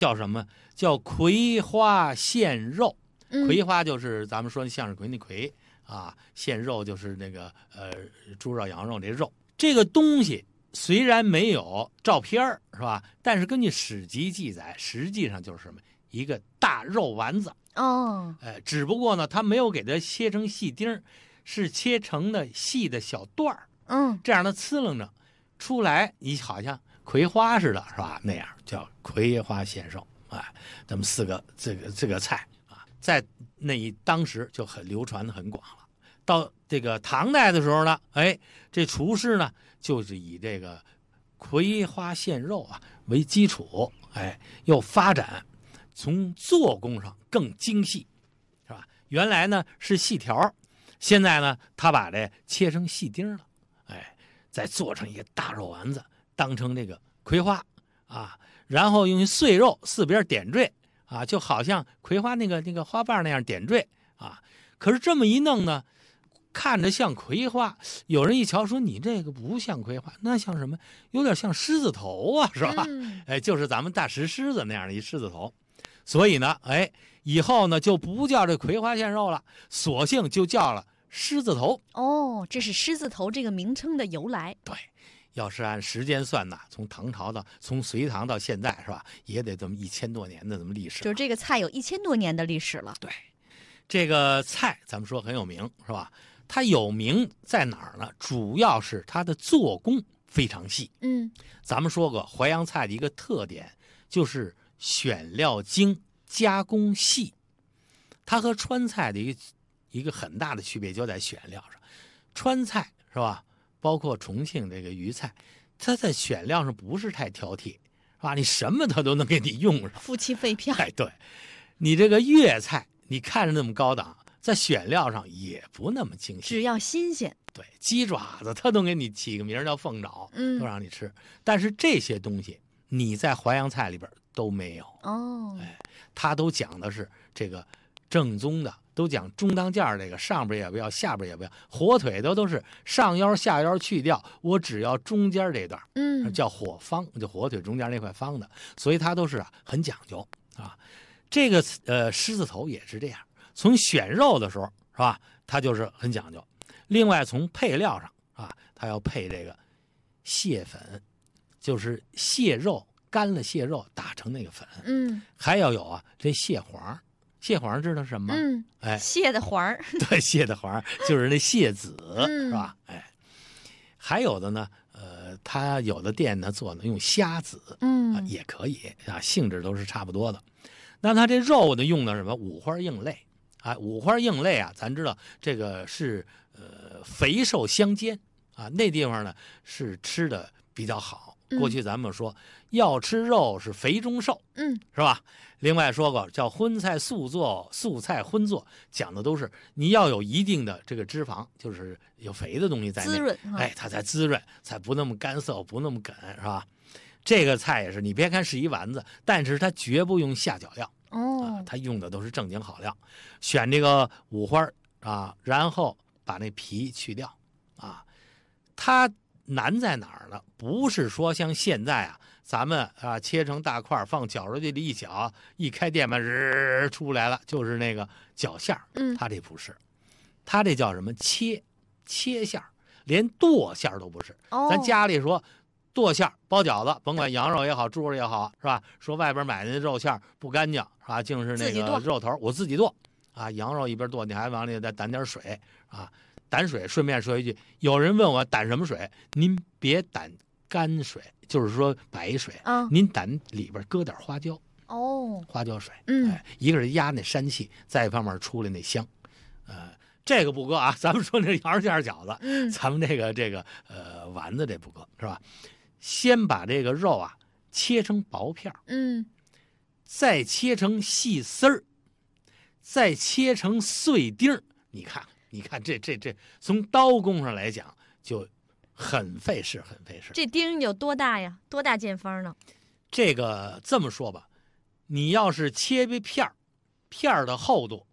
叫什么？叫葵花献肉。 嗯葵花就是咱们说的向日葵那葵啊，献肉就是那个猪肉、羊肉这肉。这个东西虽然没有照片是吧？但是根据史籍记载，实际上就是什么？一个大肉丸子。 哦， 只不过呢，它没有给它切成细丁，是切成的细的小段儿。这样的呲楞着出来，你好像葵花似的，是吧？那样叫葵花献肉。这么四个这个菜啊，在当时就很流传的很广了。到这个唐代的时候呢，这厨师呢就是以这个葵花献肉啊为基础，又发展从做工上更精细，是吧？原来呢是细条，现在呢他把这切成细丁了，再做成一个大肉丸子，当成这个葵花啊，然后用碎肉四边点缀啊，就好像葵花那个花瓣那样点缀啊。可是这么一弄呢，看着像葵花，有人一瞧说你这个不像葵花，那像什么？有点像狮子头啊，是吧？就是咱们大石狮子那样的一狮子头。所以呢，以后呢就不叫这葵花献肉了，索性就叫了狮子头。 哦，这是狮子头这个名称的由来。 对，要是按时间算呢，从隋唐到现在，是吧？也得这么1000多年的这么历史。 就是这个菜有1000多年的历史了。 对，这个菜咱们说很有名，是吧？它有名在哪儿呢？主要是它的做工非常细。咱们说过淮扬菜的一个特点就是选料精，加工细。它和川菜的一个很大的区别就在选料上。川菜是吧？包括重庆这个渝菜，它在选料上不是太挑剔，是吧？你什么它都能给你用上。 夫妻肺片。 对，你这个粤菜，你看着那么高档，在选料上也不那么精细， 只要新鲜。 对，鸡爪子它都给你起个名叫凤爪，都让你吃。但是这些东西你在淮扬菜里边都没有。它都讲的是这个正宗的，都讲中当件这个，上边也不要，下边也不要，火腿都是上腰下腰去掉，我只要中间这段，叫火方，就火腿中间那块方的，所以它都是很讲究啊。这个狮子头也是这样，从选肉的时候是吧，它就是很讲究。另外从配料上啊，它要配这个蟹粉，就是蟹肉干了蟹肉打成那个粉，还要有这蟹黄。蟹黄知道什么？ 蟹的黄。 对，蟹的黄就是那蟹籽，是吧？还有的呢，它有的店呢做呢用虾子，也可以啊，性质都是差不多的。那它这肉呢用的什么？五花硬肋啊，五花硬肋啊，咱知道这个是肥瘦相间啊，那地方呢是吃的比较好。过去咱们说要吃肉是肥中瘦，是吧？另外说过叫荤菜素做，素菜荤做，讲的都是你要有一定的这个脂肪，就是有肥的东西在内， 滋润， 它才滋润，才不那么干涩，不那么梗，是吧？这个菜也是，你别看是一丸子，但是它绝不用下脚料，它用的都是正经好料，选这个五花啊，然后把那皮去掉啊，它难在哪儿呢？不是说像现在咱们切成大块放绞肉机里一绞，一开电门出来了，就是那个绞馅儿。它这不是，它这叫什么？切馅儿，连剁馅儿都不是。咱家里说剁馅儿包饺子，甭管羊肉也好，猪肉也好，是吧？说外边买的肉馅儿不干净，是吧？净是那个肉头，我自己剁啊。羊肉一边剁，你还往里再掸点水啊。掸水，顺便说一句，有人问我掸什么水，您别掸干水，就是说白水，您掸里边搁点花椒，花椒水，一个是压那膻气，再一方面出来那香，这个不搁啊，咱们说那羊肉馅饺子，咱们这个丸子这不搁，是吧？先把这个肉切成薄片，再切成细丝儿，再切成碎丁。你看这从刀工上来讲就很费事，很费事。 这丁有多大呀？多大见方呢？ 这个这么说吧，你要是切片儿的厚度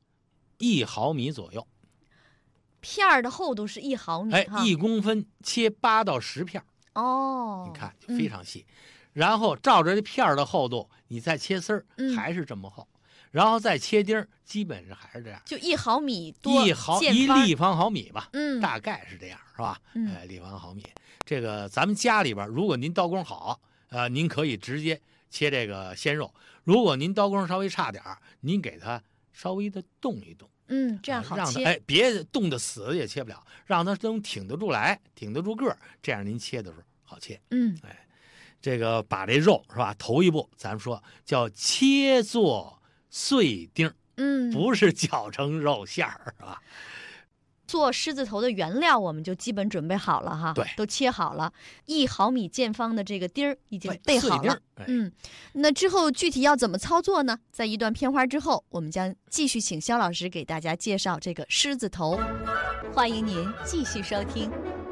1毫米左右， 片儿的厚度是1毫米，1 公分切8到10片。 你看就非常细。 然后照着这片儿的厚度，你再切丝儿，还是这么厚，然后再切丁儿，基本上还是这样， 就1毫米多 1立方毫米吧，大概是这样，是吧？立方毫米。这个咱们家里边，如果您刀工好，您可以直接切这个鲜肉；如果您刀工稍微差点儿，您给它稍微的动一动。 这样好切。 让它别冻得死也切不了，让它能挺得住来，挺得住个儿，这样您切的时候好切。这个把这肉是吧？头一步咱们说叫切做碎丁，不是绞成肉馅儿，是吧？ 做狮子头的原料我们就基本准备好了哈， 对， 都切好了，1毫米见方的这个丁儿已经备好了。那之后具体要怎么操作呢？在一段片花之后，我们将继续请肖老师给大家介绍这个狮子头。欢迎您继续收听。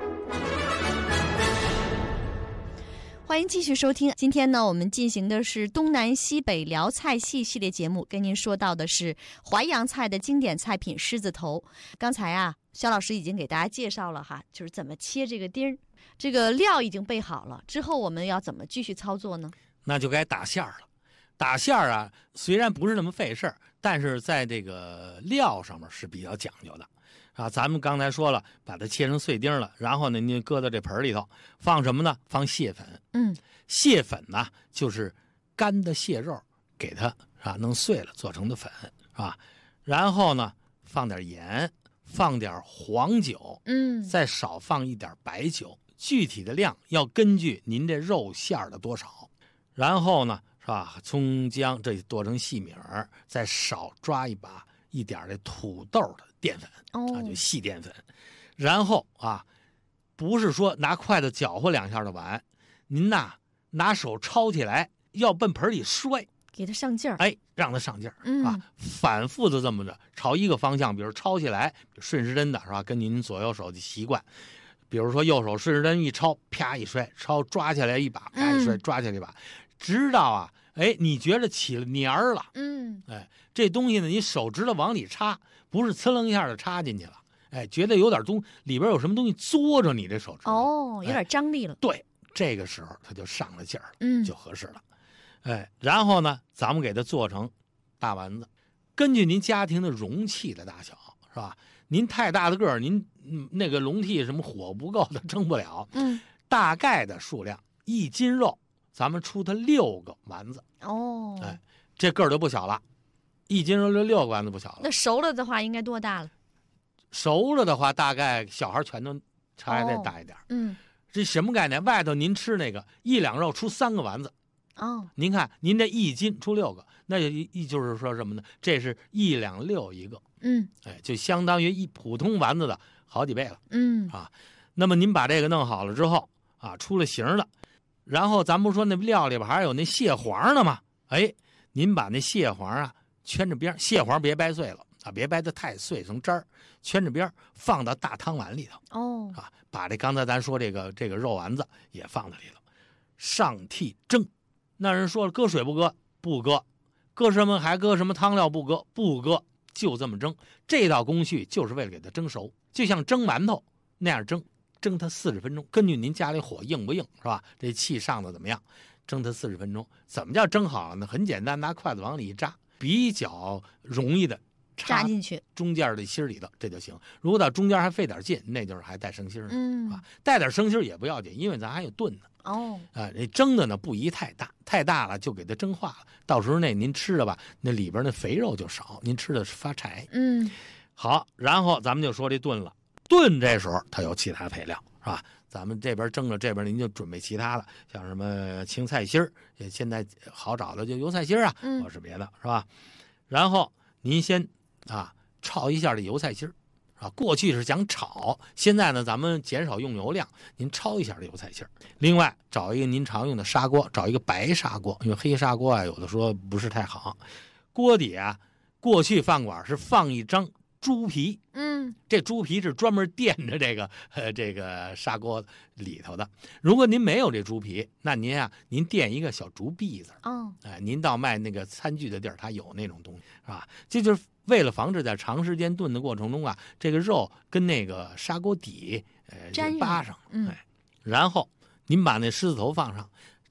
欢迎继续收听。今天呢，我们进行的是东南西北辽菜系系列节目，跟您说到的是淮扬菜的经典菜品狮子头。刚才啊，肖老师已经给大家介绍了哈，就是怎么切这个丁儿，这个料已经备好了，之后我们要怎么继续操作呢？ 那就该打馅儿了。打馅儿啊，虽然不是那么费事儿，但是在这个料上面是比较讲究的。咱们刚才说了，把它切成碎丁了，然后呢，您搁到这盆里头，放什么呢？放蟹粉。蟹粉呢，就是干的蟹肉，给它弄碎了做成的粉，是吧？然后呢，放点盐，放点黄酒，再少放一点白酒，具体的量要根据您这肉馅的多少。然后呢，是吧？葱姜这剁成细米儿，再少抓一点这土豆的淀粉，就细淀粉。然后不是说拿筷子搅和2下就完，您拿手抄起来，要奔盆里摔， 给它上劲儿， 让它上劲儿，反复的这么着，朝一个方向，比如抄起来，顺时针的是吧？跟您左右手的习惯，比如说右手顺时针一抄，啪一摔，抄抓起来一把，啪一摔，抓起来一把，直到你觉着起了黏儿了，这东西呢，你手指头往里插，不是呲楞一下就插进去了，觉得有点里边有什么东西嘬着你这手指头， 有点张力了。 对，这个时候它就上了劲儿了，就合适了。然后呢，咱们给它做成大丸子，根据您家庭的容器的大小，是吧？您太大的个儿，您那个笼屉什么火不够的蒸不了，大概的数量1斤肉，咱们出它6个丸子，这个儿就不小了，1斤肉就6个丸子不小了。 那熟了的话应该多大了？ 熟了的话，大概小孩全都还得大一点。这什么概念？外头您吃那个1两肉出3个丸子，您看您这1斤出6个，那就是说什么呢？这是1两6一个，就相当于普通丸子的好几倍了，那么您把这个弄好了之后出了形了，然后咱不说那料里边还有那蟹黄呢吗？您把那蟹黄圈着边，蟹黄别掰碎了别掰得太碎成渣儿，圈着边放到大汤碗里头，把这刚才咱说这个肉丸子也放在里头，上屉蒸。那人说了，搁水不搁？不搁。搁什么？还搁什么汤料？不搁，不搁，就这么蒸。这道工序就是为了给它蒸熟，就像蒸馒头那样蒸它40分钟，根据您家里火硬不硬，是吧？这气上的怎么样？蒸它40分钟。怎么叫蒸好呢？很简单，拿筷子往里一扎，比较容易的扎进去中间的芯里头，这就行。如果到中间还费点劲，那就是还带生芯呢，带点生芯也不要紧，因为咱还有炖呢。这蒸的呢不宜太大，太大了就给它蒸化了，到时候您吃的吧，那里边那肥肉就少，您吃的发柴。好，然后咱们就说这炖了，炖这时候它有其他配料，是吧？咱们这边蒸了，这边您就准备其他的，像什么青菜心儿，现在好找的就油菜心儿或是别的，是吧？然后您先炒一下这油菜心儿。过去是讲炒，现在呢咱们减少用油量，您焯一下这油菜心儿。另外找一个您常用的砂锅，找一个白砂锅，因为黑砂锅有的说不是太好。锅底过去饭馆是放一张猪皮，这猪皮是专门垫着这个砂锅里头的。如果您没有这猪皮，那您垫一个小竹篦子，您到卖那个餐具的地儿，它有那种东西，是吧？这就是为了防止在长时间炖的过程中这个肉跟那个砂锅底扒上，然后您把那狮子头放上，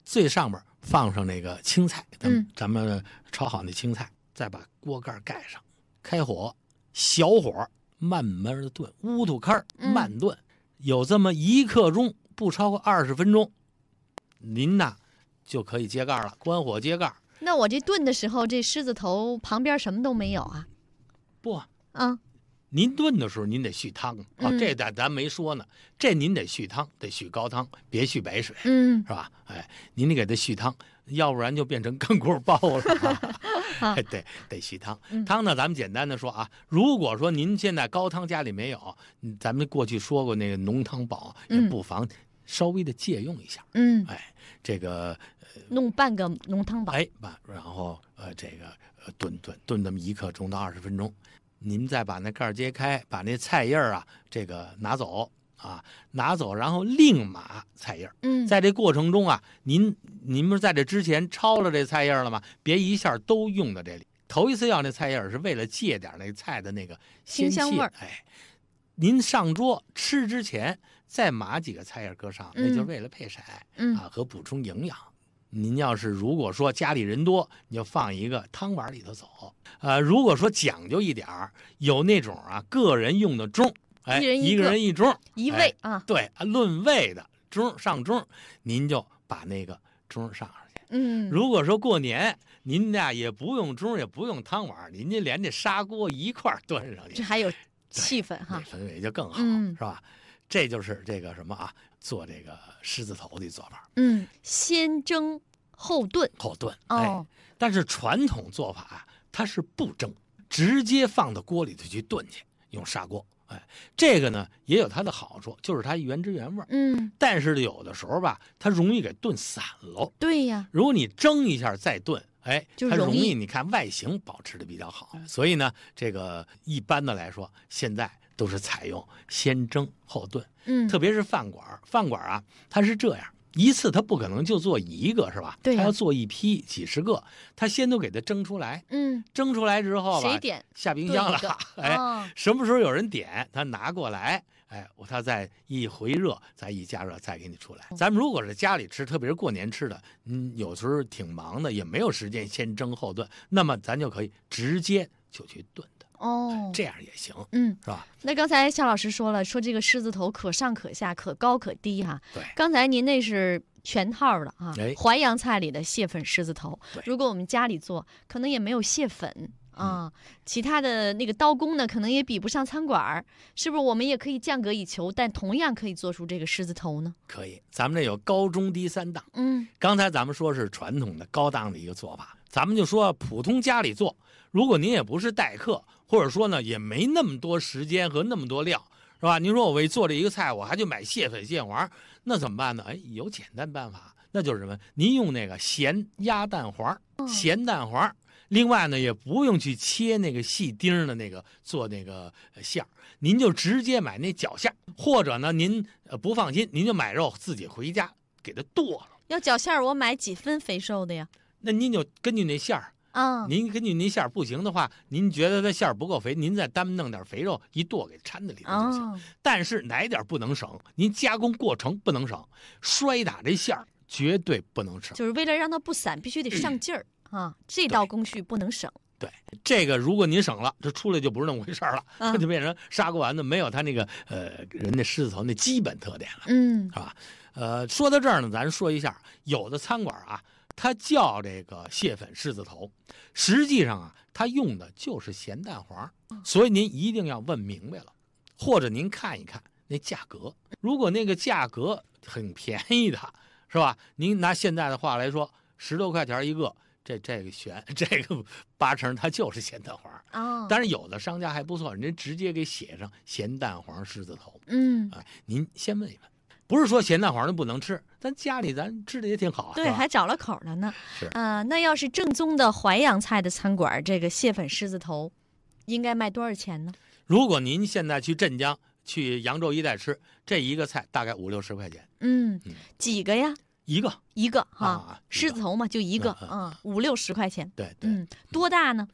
最上面放上那个青菜，咱们炒好那青菜，再把锅盖盖上，开火，小火慢慢的炖，乌土开慢炖，有这么1刻钟，不超过20分钟，您呐就可以揭盖了，关火揭盖。 那我这炖的时候，这狮子头旁边什么都没有啊？ 不，您炖的时候您得续汤啊，这咱没说呢，这您得续汤，得续高汤，别续白水，是吧？哎，您得给它续汤，要不然就变成干锅包了。得续汤。汤呢，咱们简单的说啊，如果说您现在高汤家里没有，咱们过去说过那个浓汤宝，也不妨稍微的借用一下。这个弄半个浓汤宝， 然后这个炖这么1刻钟到20分钟。您再把那盖揭开，把那菜叶啊，这个拿走，然后另码菜叶。在这过程中啊，您不是在这之前焯了这菜叶了吗？别一下都用到这里。头一次要那菜叶是为了借点那菜的那个清香味儿。 您上桌吃之前再码几个菜叶搁上，那就是为了配色和补充营养。您要是如果说家里人多，你就放一个汤碗里头走。如果说讲究一点有那种个人用的盅，一个人一盅， 一位对，论位的盅上盅，您就把那个盅上去。如果说过年，您呀也不用盅，也不用汤碗，您就连这砂锅一块炖上去， 这还有气氛哈， 氛围就更好，是吧？这就是这个什么做这个狮子头的做法。 先蒸后炖。 但是传统做法它是不蒸，直接放到锅里头去炖去，用砂锅。这个呢也有它的好处，就是它原汁原味。但是有的时候吧，它容易给炖散喽。 对呀， 如果你蒸一下再炖， 就它容易你看外形保持的比较好。所以呢，这个一般的来说，现在都是采用先蒸后炖。特别是饭馆它是这样，一次它不可能就做一个，是吧？ 对， 它要做一批几十个，它先都给它蒸出来。蒸出来之后吧， 谁点下冰箱了。什么时候有人点，他拿过来，他再一回热，再一加热，再给你出来。咱们如果是家里吃，特别是过年吃的，有时候挺忙的，也没有时间先蒸后炖，那么咱就可以直接就去炖。这样也行，是吧？ 那刚才夏老师说这个狮子头可上可下，可高可低哈。 对， 刚才您那是全套的啊，淮扬菜里的蟹粉狮子头。如果我们家里做，可能也没有蟹粉其他的那个刀工呢，可能也比不上餐馆，是不是？我们也可以降格以求，但同样可以做出这个狮子头呢？ 可以，咱们这有高中低3档。刚才咱们说是传统的高档的一个做法，咱们就说普通家里做，如果您也不是待客，或者说呢也没那么多时间和那么多料，是吧？您说我为做这一个菜，我还去买蟹粉蟹黄，那怎么办呢？有简单办法，那就是什么？您用那个咸鸭蛋黄，咸蛋黄。另外呢，也不用去切那个细丁的那个做那个馅儿，您就直接买那绞馅，或者呢，您不放心，您就买肉自己回家给它剁了。 要绞馅儿，我买几分肥瘦的呀？ 那您就根据那馅儿您根据那馅儿不行的话，您觉得它馅儿不够肥，您再单弄点肥肉一剁给掺在里头就行。但是哪点不能省？您加工过程不能省，摔打这馅儿绝对不能省。 就是为了让它不散，必须得上劲儿。这道工序不能省。 对，这个如果您省了，这出来就不是那么回事了，它就变成砂锅丸子，没有它那个人家狮子头那基本特点了，是吧？说到这儿呢，咱说一下，有的餐馆它叫这个蟹粉狮子头，实际上它用的就是咸蛋黄，所以您一定要问明白了，或者您看一看那价格，如果那个价格很便宜的，是吧？您拿现在的话来说，10多块钱一个。这个选这个8成它就是咸蛋黄但是有的商家还不错，人家直接给写上咸蛋黄狮子头。您先问一问，不是说咸蛋黄的不能吃，咱家里咱吃的也挺好。 对，还找了口了呢。 是那要是正宗的淮扬菜的餐馆，这个蟹粉狮子头应该卖多少钱呢？ 如果您现在去镇江、去扬州一带吃，这一个菜大概50、60块钱。 几个呀？ 一个狮子头嘛，就一个，5、60块钱。 对， 多大呢？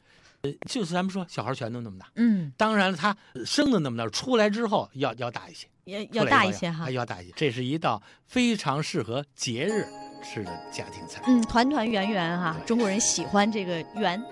就是咱们说小孩拳头那么大， 嗯， 当然了，他生的那么大，出来之后要大一些， 要大一些哈， 要大一些。这是一道非常适合节日吃的家庭菜。 团团圆圆哈，中国人喜欢这个圆。